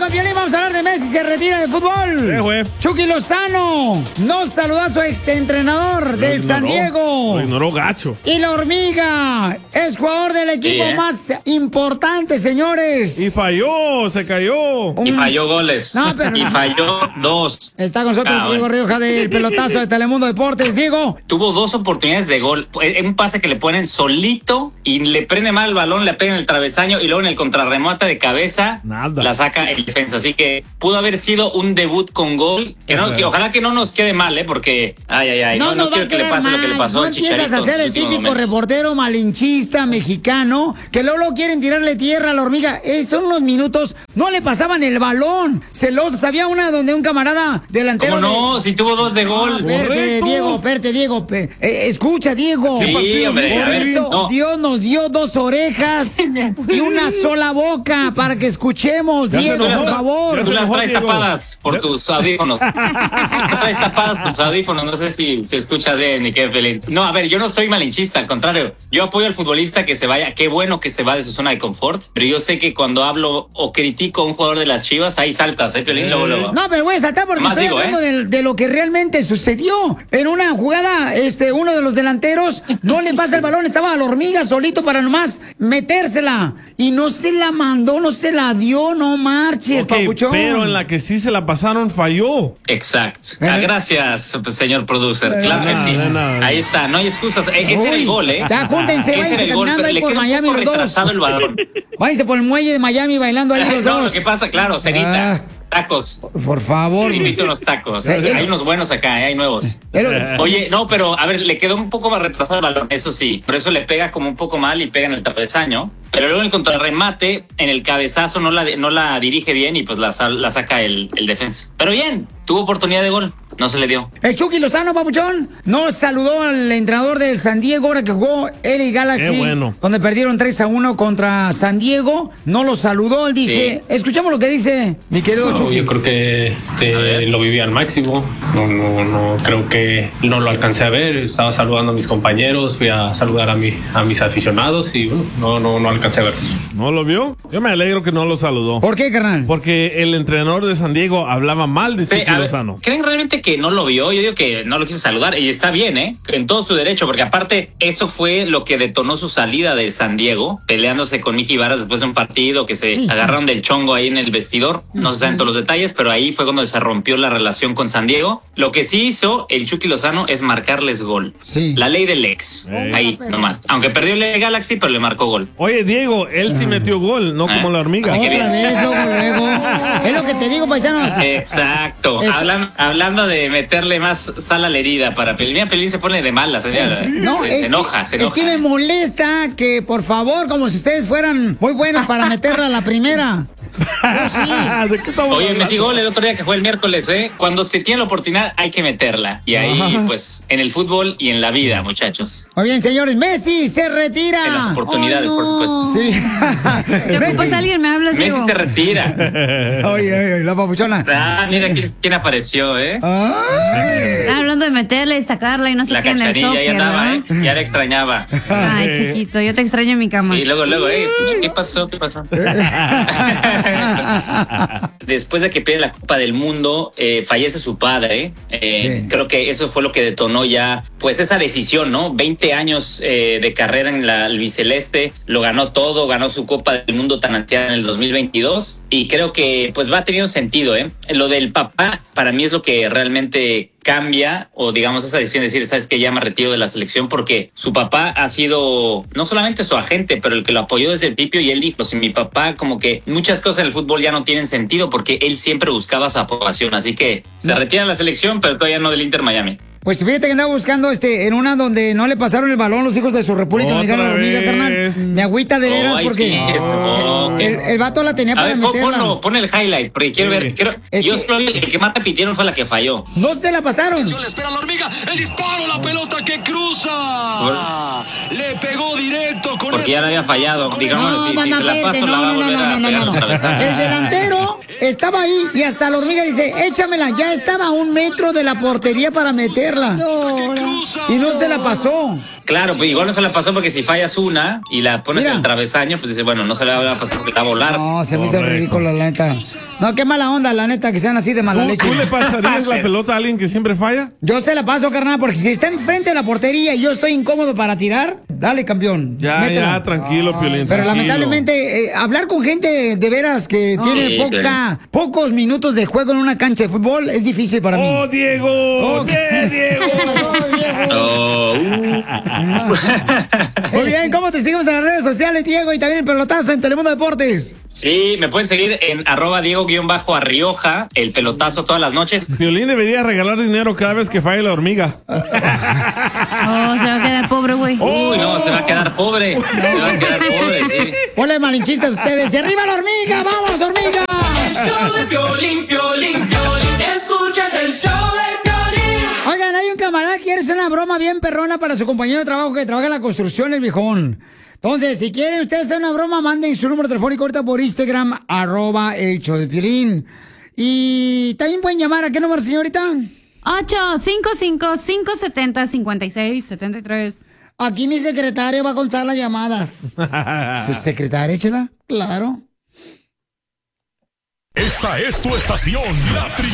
con Piolín, vamos a hablar de Messi, se retira de fútbol. Chucky Lozano no saludó a su exentrenador del San Diego. Lo ignoró gacho. Y la hormiga es jugador del equipo más importante, señores. Y falló, se cayó. Y falló goles. No, pero... Y falló 2. Está con nosotros Diego Rioja del pelotazo de Telemundo Deportes. Diego. Tuvo 2 oportunidades de gol. Un pase que le ponen solito y le prende mal el balón, le pega en el travesaño y luego en el contrarremate de cabeza la saca el defensa. Así que pudo haber sido un debut con gol. Que ojalá que no nos quede mal, porque no quiero que le pase lo que le pasó no al Chicharito. No empiezas a ser el típico reportero malinchista mexicano que luego quieren tirarle tierra a la hormiga. Son unos minutos, no le pasaban el balón. Celosos, había una donde un camarada delantero. ¿Cómo no? Si tuvo 2 de gol. Espérate, Diego. Escucha, Diego. Sí, hombre. Por eso Dios nos dio 2 orejas y una sola boca para que escuchemos, Diego, por favor. Tú las traes tapadas por tus audífonos. Las traes tapadas por tus audífonos. No sé si se escucha bien ni qué feliz. No, a ver, yo no soy malinchista, al contrario. Yo apoyo al futbolista que se vaya. Qué bueno que se va de su zona de confort. Pero yo sé que cuando hablo o critico a un jugador de las Chivas, ahí saltas, Piolín, luego. No, pero voy a saltar porque estoy hablando de lo que realmente sucedió. En una jugada, uno de los delanteros no le pasa el balón, estaba a la hormiga solito para nomás metérsela. Y no se la mandó, no se la dio, no marches, papuchón. Pero en la que sí se la pasaron, falló. Exacto. Gracias, señor producer. Claro que sí. Ahí está, no hay excusas. Ese era el gol, Ya, júntense, váyanse caminando ahí por Miami los dos. El balón. Váyanse por el muelle de Miami bailando ahí los dos. Lo que pasa, claro, cenita. Tacos. Por favor. Te invito unos tacos. Hay unos buenos acá, hay nuevos. Oye, no, pero a ver, le quedó un poco más retrasado el balón, eso sí. Por eso le pega como un poco mal y pega en el travesaño. Pero luego en el contrarremate, en el cabezazo no la dirige bien y pues la saca el defensa. Pero bien, tuvo oportunidad de gol, no se le dio. El Chucky Lozano, papuchón, no saludó al entrenador del San Diego ahora que jugó LA Galaxy, donde perdieron 3-1 contra San Diego. No lo saludó, él dice. Escuchamos lo que dice mi querido Chucky. Yo creo que lo viví al máximo. No creo que no lo alcancé a ver. Estaba saludando a mis compañeros, fui a saludar a mis aficionados y no alcancé a ver. ¿No lo vio? Yo me alegro que no lo saludó. ¿Por qué, carnal? Porque el entrenador de San Diego hablaba mal de Chucky Lozano. ¿Creen realmente que no lo vio? Yo digo que no lo quiso saludar y está bien, en todo su derecho, porque aparte eso fue lo que detonó su salida de San Diego, peleándose con Miki Varas después de un partido que se agarraron del chongo ahí en el vestidor. No se saben todos los detalles, pero ahí fue cuando se rompió la relación con San Diego. Lo que sí hizo el Chucky Lozano es marcarles gol. La ley del ex. Ahí, nomás. Aunque perdió el Galaxy, pero le marcó gol. Oye, Diego, él sí metió gol, no como la hormiga. Otra vez, luego. Es lo que te digo, paisanos. Exacto. Hablando de meterle más sal a la herida para Pelín. Mira, Pelín se pone de malas. Se enoja. Es que me molesta que, por favor, como si ustedes fueran muy buenos para meterla a la primera. ¿De qué estamos Oye, metí gol el otro día que fue el miércoles, Cuando se tiene la oportunidad hay que meterla. Y ahí, pues, en el fútbol y en la vida, muchachos. Muy bien, señores, Messi se retira. En las oportunidades, por supuesto. Sí. ¿Qué ocupas alguien? ¿Me hablas, Messi Diego? se retira. Oye, la papuchona. Mira quién apareció, Estaba hablando de meterla y sacarla y no sé qué en el soccer, ya andaba, ¿no? Ya la extrañaba. Ay, chiquito, yo te extraño en mi cama. Sí, luego, escucha, ¿qué pasó? Después de que pierde la Copa del Mundo, fallece su padre. Creo que eso fue lo que detonó ya, pues, esa decisión, ¿no? 20 años de carrera en la albiceleste, lo ganó todo, ganó su Copa del Mundo tan ansiada en el 2022 y creo que, pues, va teniendo sentido, Lo del papá, para mí es lo que realmente cambia, o digamos esa decisión de decir, sabes que ya me retiro de la selección, porque su papá ha sido no solamente su agente, pero el que lo apoyó desde el principio, y él dijo, si mi papá, como que muchas cosas en el fútbol ya no tienen sentido porque él siempre buscaba su aprobación, así que se retira de la selección, pero todavía no del Inter Miami. Pues fíjate que andaba buscando en una donde no le pasaron el balón los hijos de su República Dominicana, la hormiga, carnal. Me agüita de veras porque el vato la tenía para meterla. Pon el highlight, porque quiero ver. Yo creo que el que más repitieron fue la que falló. No se la pasaron. Le espera la hormiga, el disparo, la pelota que cruza. Le pegó directo con porque ya la había fallado. Digamos, no. El delantero estaba ahí y hasta la hormiga dice, échamela. Ya estaba a 1 metro de la portería para meterla. Y no se la pasó. Claro, pues igual no se la pasó porque si fallas una y la pones en el travesaño, pues dice, bueno, no se la va a pasar porque la va a volar. No, se me hizo ridículo, la neta. No, qué mala onda, la neta, que sean así de mala leche. ¿Tú le pasarías la pelota a alguien que siempre falla? Yo se la paso, carnal, porque si está enfrente de la portería y yo estoy incómodo para tirar, dale, campeón. Ya, tranquilo, Piolín. Pero lamentablemente, hablar con gente de veras que tiene pocos minutos de juego en una cancha de fútbol es difícil para mí. ¡Oh, Diego! ¡Oh, Diego! Muy bien, ¿cómo te seguimos en las redes sociales, Diego? Y también el pelotazo en Telemundo Deportes. Sí, me pueden seguir en @Diego_Arrioja, el pelotazo todas las noches. Piolín debería regalar dinero cada vez que falle la hormiga. Se va a quedar pobre, güey. Uy, no, se va a quedar pobre. Se va a quedar pobre, sí. Hola, malinchistas ustedes. ¡Y arriba la hormiga! ¡Vamos, hormiga! El show de Piolín, Piolín, Piolín. Escuchas el show de Piolín. Oigan, hay un camarada que quiere hacer una broma bien perrona para su compañero de trabajo que trabaja en la construcción, el viejón. Entonces, si quieren ustedes hacer una broma, manden su número telefónico ahorita por Instagram, @el show de Piolín. Y también pueden llamar, ¿a qué número, señorita? 855-570-5673. Aquí mi secretario va a contar las llamadas. ¿Su secretaria, échela? Claro. Esta es tu estación, La